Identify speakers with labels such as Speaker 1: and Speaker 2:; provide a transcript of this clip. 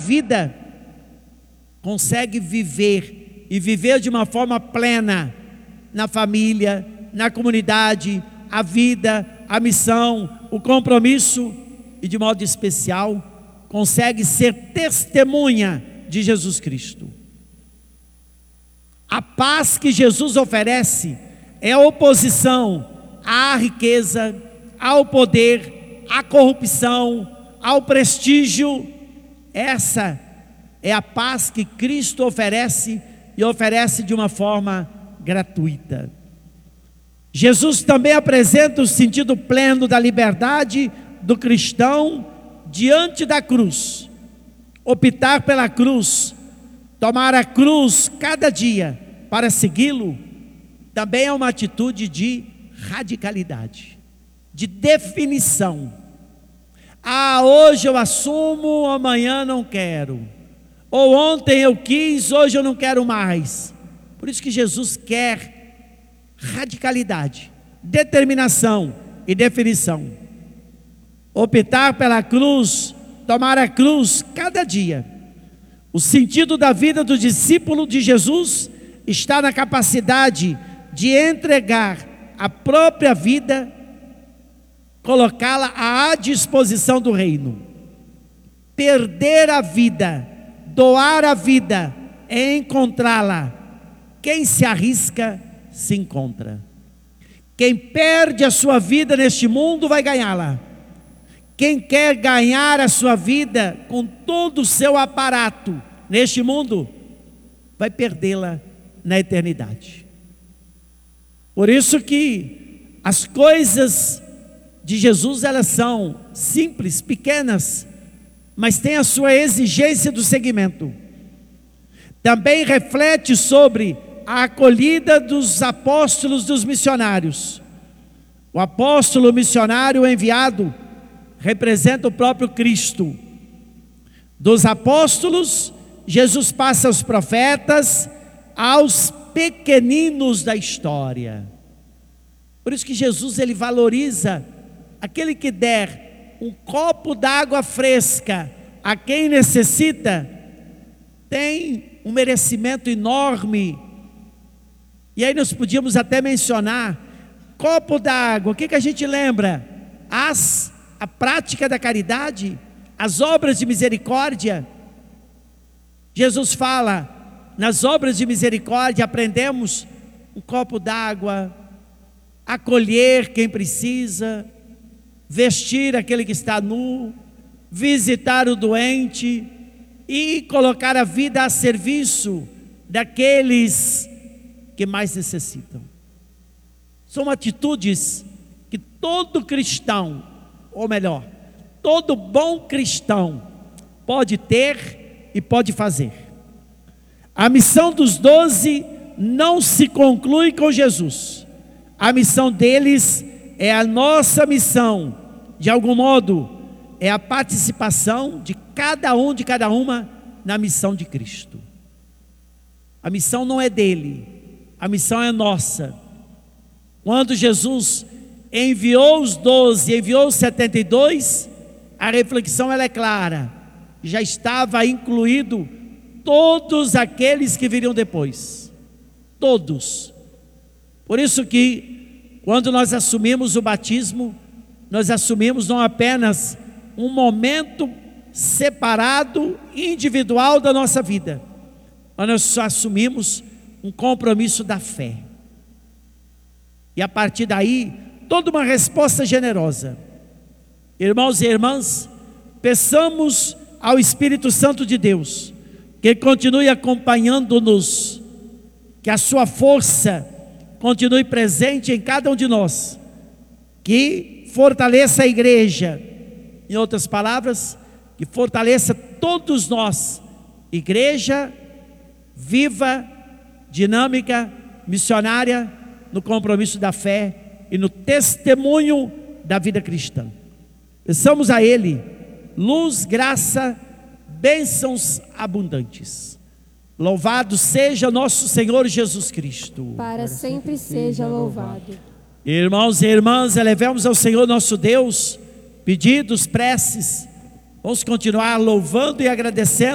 Speaker 1: vida, consegue viver e viver de uma forma plena na família, na comunidade, a vida, a missão, o compromisso e de modo especial consegue ser testemunha de Jesus Cristo. A paz que Jesus oferece é a oposição à riqueza, ao poder, à corrupção, ao prestígio. Essa é a paz que Cristo oferece e oferece de uma forma gratuita. Jesus também apresenta o sentido pleno da liberdade do cristão diante da cruz. Optar pela cruz, tomar a cruz cada dia para segui-lo, também é uma atitude de radicalidade, de definição. Hoje eu assumo, amanhã não quero. Ou ontem eu quis, hoje eu não quero mais. Por isso que Jesus quer radicalidade, determinação e definição. Optar pela cruz, tomar a cruz cada dia. O sentido da vida do discípulo de Jesus está na capacidade de entregar a própria vida, colocá-la à disposição do reino. Perder a vida, doar a vida, é encontrá-la. Quem se arrisca, se encontra. Quem perde a sua vida neste mundo, vai ganhá-la. Quem quer ganhar a sua vida com todo o seu aparato neste mundo, vai perdê-la na eternidade. Por isso que as coisas de Jesus, elas são simples, pequenas, mas têm a sua exigência do seguimento. Também reflete sobre a acolhida dos apóstolos, dos missionários. O apóstolo missionário enviado representa o próprio Cristo. Dos apóstolos, Jesus passa aos profetas, aos pequeninos da história. Por isso que Jesus, ele valoriza aquele que der um copo d'água fresca a quem necessita, tem um merecimento enorme. E aí nós podíamos até mencionar, copo d'água, o que a gente lembra? A prática da caridade, as obras de misericórdia. Jesus fala, nas obras de misericórdia aprendemos um copo d'água, acolher quem precisa, vestir aquele que está nu, visitar o doente e colocar a vida a serviço daqueles que mais necessitam. São atitudes que todo cristão, ou melhor, todo bom cristão pode ter e pode fazer. A missão dos 12 não se conclui com Jesus. A missão deles é a nossa missão. De algum modo, é a participação de cada um, de cada uma, na missão de Cristo. A missão não é dele, a missão é nossa. Quando Jesus enviou os 12, enviou os 72, a reflexão ela é clara. Já estava incluído todos aqueles que viriam depois. Todos. Por isso que, quando nós assumimos o batismo, nós assumimos não apenas um momento separado, individual da nossa vida, mas nós só assumimos um compromisso da fé. E a partir daí, toda uma resposta generosa. Irmãos e irmãs, peçamos ao Espírito Santo de Deus que continue acompanhando-nos, que a sua força continue presente em cada um de nós, que fortaleça a igreja, em outras palavras, que fortaleça todos nós, igreja viva, dinâmica, missionária, no compromisso da fé e no testemunho da vida cristã. Peçamos a Ele luz, graça, bênçãos abundantes. Louvado seja nosso Senhor Jesus Cristo.
Speaker 2: Para sempre seja louvado.
Speaker 1: Irmãos e irmãs, elevemos ao Senhor nosso Deus pedidos, preces. Vamos continuar louvando e agradecendo